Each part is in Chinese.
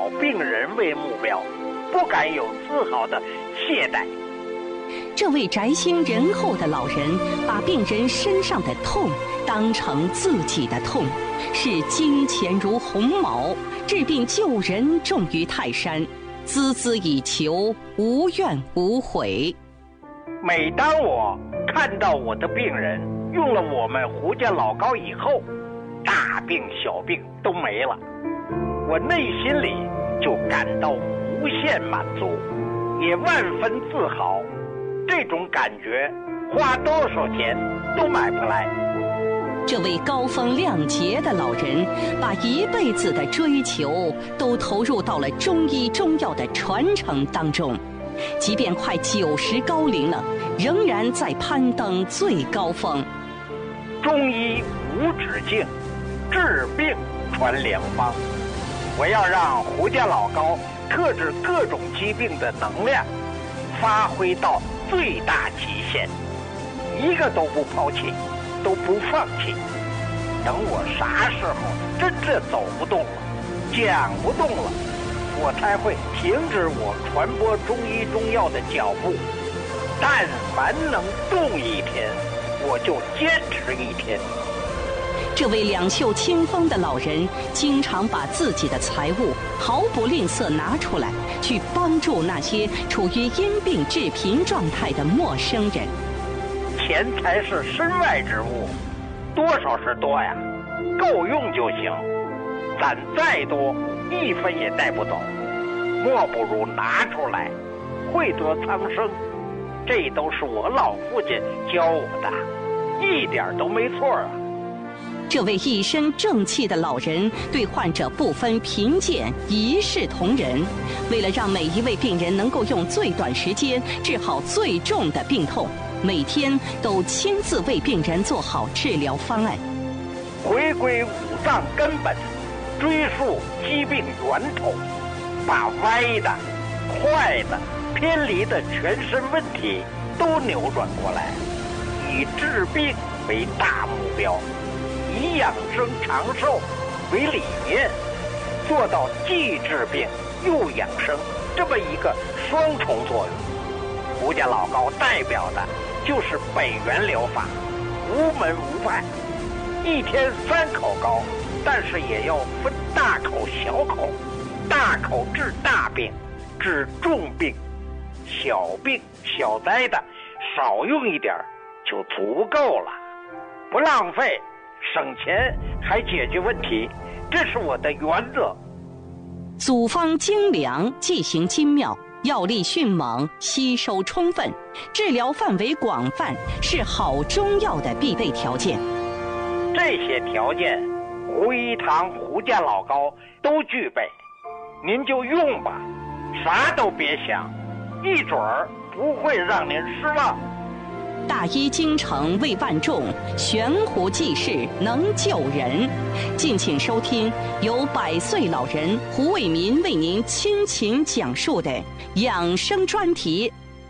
病人为目标，不敢有丝毫的懈怠。 这位宅心仁厚的老人把病人身上的痛当成自己的痛，视金钱如鸿毛，治病救人重于泰山，孜孜以求，无怨无悔。 每当我看到我的病人用了我们胡家老膏以后，大病小病都没了，我内心里就感到无限满足，也万分自豪。这种感觉花多少钱都买不来。 这位高风亮节的老人把一辈子的追求都投入到了中医中药的传承当中，即便快90高龄了，仍然在攀登最高峰。 中医无止境，治病传良方。我要让胡家老膏克制各种疾病的能量发挥到最大极限，一个都不抛弃，都不放弃。等我啥时候真正走不动了，讲不动了，我才会停止我传播中医中药的脚步。但凡能动一天，我就坚持一天。 这位两袖清风的老人经常把自己的财物毫不吝啬拿出来，去帮助那些处于因病致贫状态的陌生人。 钱财是身外之物，多少是多呀，够用就行。攒再多，一分也带不走，莫不如拿出来，惠泽苍生。这都是我老父亲教我的，一点都没错啊。 这位一身正气的老人对患者不分贫贱，一视同仁。为了让每一位病人能够用最短时间治好最重的病痛，每天都亲自为病人做好治疗方案。 回归五脏根本，追溯疾病源头，把歪的、坏的、偏离的全身问题都扭转过来，以治病为大目标，以养生长寿为理念，做到既治病又养生这么一个双重作用。胡家老膏代表的就是北元疗法，无门无派，一天3口膏，但是也要分大口小口，大口治大病，治重病，小病小灾的少用一点就足够了，不浪费，省钱还解决问题，这是我的原则。 组方精良，剂型精妙，药力迅猛，吸收充分，治疗范围广泛，是好中药的必备条件。 这些条件胡一堂胡家老膏都具备，您就用吧，啥都别想，一准儿不会让您失望。 大医精诚为万众，悬壶济世能救人。敬请收听由100岁老人胡卫民为您倾情讲述的养生专题。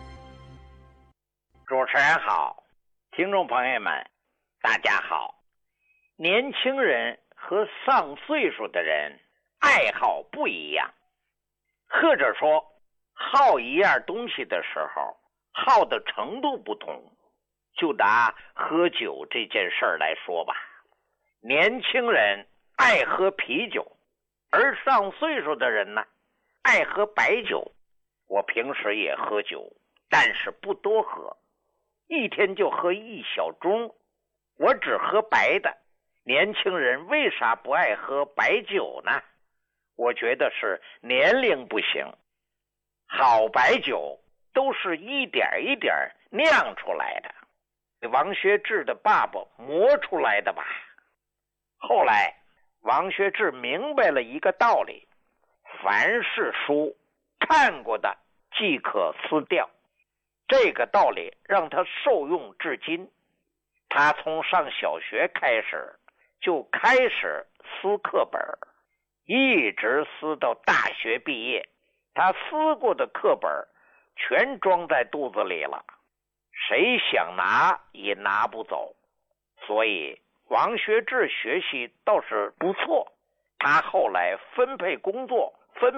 主持人好，听众朋友们大家好。年轻人和上岁数的人爱好不一样，或者说好一样东西的时候好的程度不同。就拿喝酒这件事儿来说吧，年轻人爱喝啤酒，而上岁数的人呢爱喝白酒。我平时也喝酒，但是不多喝，一天就喝1小盅，我只喝白的。年轻人为啥不爱喝白酒呢？我觉得是年龄不行，好白酒都是一点一点酿出来的，王学志的爸爸磨出来的吧。后来王学志明白了一个道理，凡是书看过的即可撕掉，这个道理让他受用至今。他从上小学开始就开始撕课本，一直撕到大学毕业，他撕过的课本全装在肚子里了，谁想拿也拿不走。所以王学志学习倒是不错，他后来分配工作